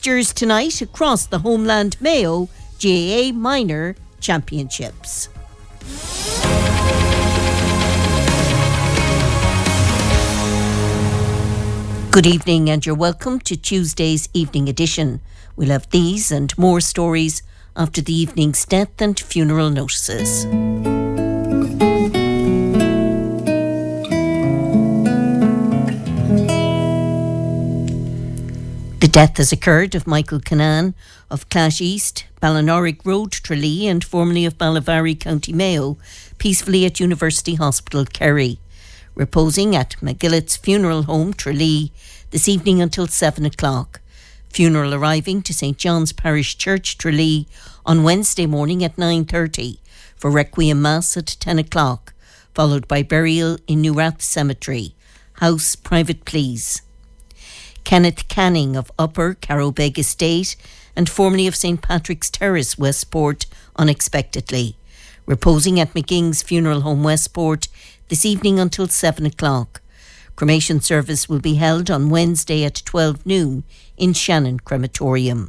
Fixtures tonight across the Homeland Mayo GAA Minor Championships. Good evening and you're welcome to Tuesday's evening edition. We'll have these and more stories after the evening's death and funeral notices. The death has occurred of Michael Canaan of Clash East, Ballinorick Road, Tralee, and formerly of Ballyvary, County Mayo, peacefully at University Hospital, Kerry. Reposing at McGillett's Funeral Home, Tralee, this evening until 7 o'clock. Funeral arriving to St John's Parish Church, Tralee, on Wednesday morning at 9:30 for Requiem Mass at 10 o'clock, followed by burial in New Rath Cemetery. House private, please. Kenneth Canning of Upper Carrowbeg Estate and formerly of St Patrick's Terrace, Westport, unexpectedly. Reposing at McGing's Funeral Home, Westport, this evening until 7 o'clock. Cremation service will be held on Wednesday at 12 noon in Shannon Crematorium.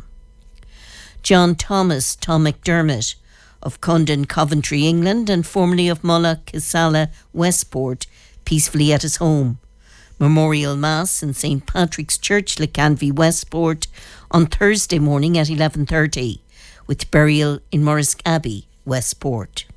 John Thomas Tom McDermott of Cundon, Coventry, England, and formerly of Mulla Kisala, Westport, peacefully at his home. Memorial Mass in St Patrick's Church, Lecanvy, Westport, on Thursday morning at 11:30, with burial in Morrisk Abbey, Westport.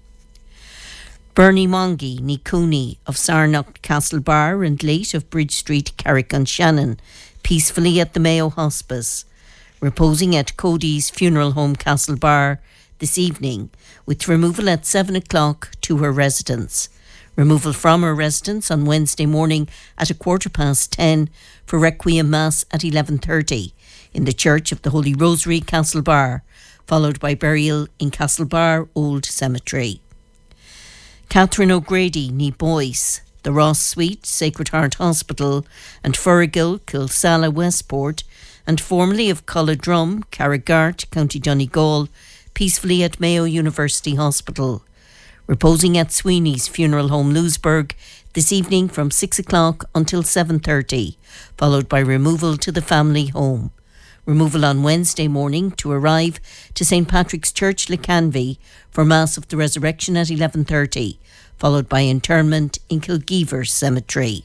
Bernie Mongie ní Cooney of Sarnock, Castlebar, and late of Bridge Street, Carrick-on-Shannon, peacefully at the Mayo Hospice. Reposing at Cody's Funeral Home, Castlebar, this evening, with removal at 7 o'clock to her residence. Removal from her residence on Wednesday morning at 10:15 for Requiem Mass at 11:30 in the Church of the Holy Rosary, Castlebar, followed by burial in Castlebar Old Cemetery. Catherine O'Grady ní Boyce, the Ross Suite, Sacred Heart Hospital, and Furrigill, Kilsala, Westport, and formerly of Culladrum, Carrigart, County Donegal, peacefully at Mayo University Hospital. Reposing at Sweeney's Funeral Home, Lewisburg, this evening from 6 o'clock until 7:30, followed by removal to the family home. Removal on Wednesday morning to arrive to St Patrick's Church, Lecanvy, for Mass of the Resurrection at 11:30, followed by interment in Kilgeever Cemetery.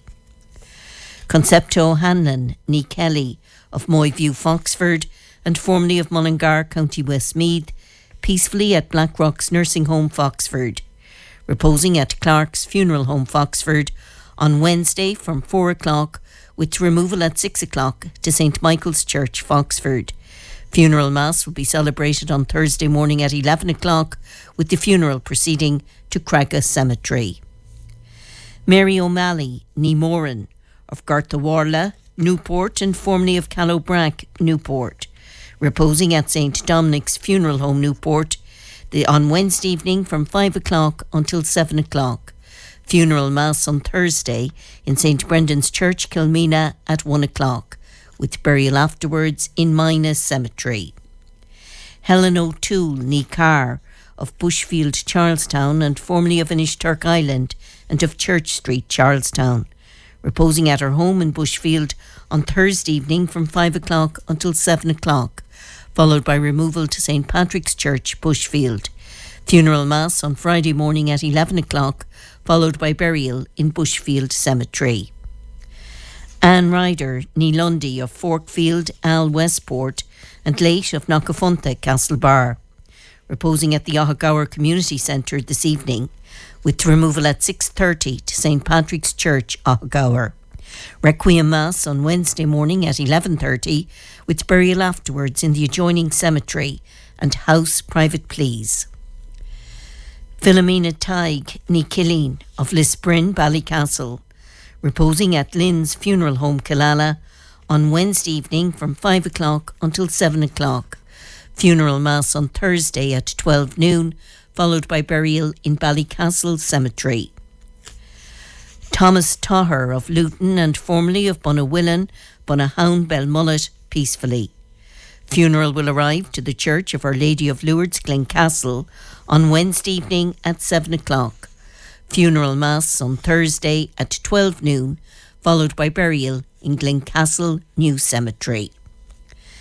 Concepto Hanlon ní Kelly of Moyview, Foxford, and formerly of Mullingar, County Westmeath, peacefully at Blackrock's Nursing Home, Foxford. Reposing at Clark's Funeral Home, Foxford, on Wednesday from 4 o'clock, with removal at 6 o'clock to St Michael's Church, Foxford. Funeral Mass will be celebrated on Thursday morning at 11 o'clock, with the funeral proceeding to Cragga Cemetery. Mary O'Malley ní Moran of Garthawarla, Newport, and formerly of Callowbrack, Newport. Reposing at St Dominic's Funeral Home, Newport, on Wednesday evening from 5 o'clock until 7 o'clock. Funeral Mass on Thursday in St Brendan's Church, Kilmena, at 1 o'clock, with burial afterwards in Mina Cemetery. Helen O'Toole ní Carr of Bushfield, Charlestown, and formerly of Inishturk Island and of Church Street, Charlestown. Reposing at her home in Bushfield on Thursday evening from 5 o'clock until 7 o'clock, followed by removal to St Patrick's Church, Bushfield. Funeral Mass on Friday morning at 11 o'clock, followed by burial in Bushfield Cemetery. Anne Ryder ní Lundy of Forkfield, Al Westport, and late of Knockafunta, Castlebar. Reposing at the Ohagower Community Centre this evening, with removal at 6:30 to St Patrick's Church, Ohagower. Requiem Mass on Wednesday morning at 11:30, with burial afterwards in the adjoining cemetery, and house private, please. Philomena Tighe ní Killeen of Lisbrin, Ballycastle, reposing at Lynn's Funeral Home, Killala, on Wednesday evening from 5 o'clock until 7 o'clock. Funeral Mass on Thursday at 12 noon, followed by burial in Ballycastle Cemetery. Thomas Taher of Luton and formerly of Bunawillan, Bunahound, Belmullet, peacefully. Funeral will arrive to the Church of Our Lady of Lourdes, Glencastle, on Wednesday evening at 7 o'clock. Funeral Mass on Thursday at 12 noon, followed by burial in Glencastle New Cemetery.